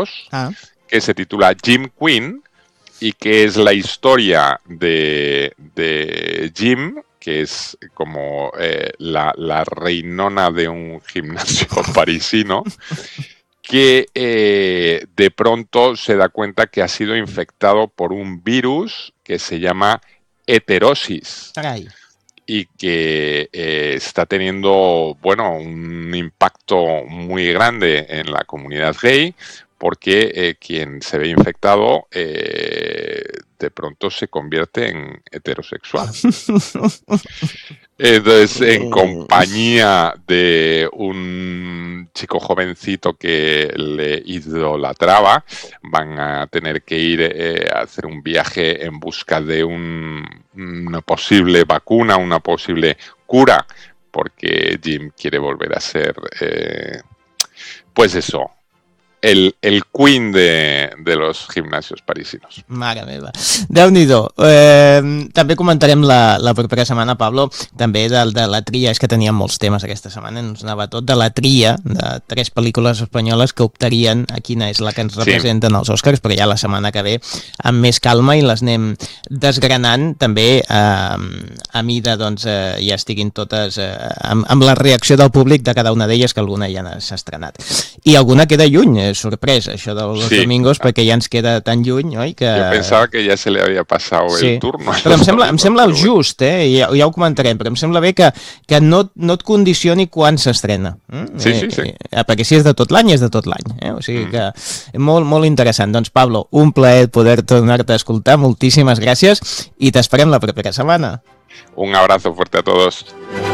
2, que se titula Gym Queen y que es la historia de Gym, que es como la reinona de un gimnasio parisino, que de pronto se da cuenta que ha sido infectado por un virus que se llama heterosis. Y que está teniendo, bueno, un impacto muy grande en la comunidad gay, porque quien se ve infectado de pronto se convierte en heterosexual. Entonces, en compañía de un chico jovencito que le idolatraba, van a tener que ir a hacer un viaje en busca de una posible vacuna, una posible cura, porque Jim quiere volver a ser, pues eso, el queen de los gimnasios parisinos. Mare meva. Déu-n'hi-do. També comentarem la propera setmana, Pablo, també de la tria, és que teníem molts temes aquesta setmana, ens anava tot, de la tria de 3 pel·lícules espanyoles que optarien a quina és la que ens representen als Oscars, però ja la setmana que ve amb més calma i les anem desgranant també a mida, doncs, ja estiguin totes amb la reacció del públic de cada una d'elles, que alguna ja s'ha estrenat. I alguna queda lluny, sorpresa, això dels domingos, perquè ja ens queda tan lluny, oi? Que... Jo pensava que ja se li havia passat el turno. Però em sembla el just, ja ho comentarem, però em sembla bé que no et condicioni quan s'estrena. Sí. Perquè si és de tot l'any, és de tot l'any. O sigui que molt, molt interessant. Doncs, Pablo, un plaer poder tornar-te a escoltar, moltíssimes gràcies, i t'esperem la propera setmana. Un abrazo fuerte a todos.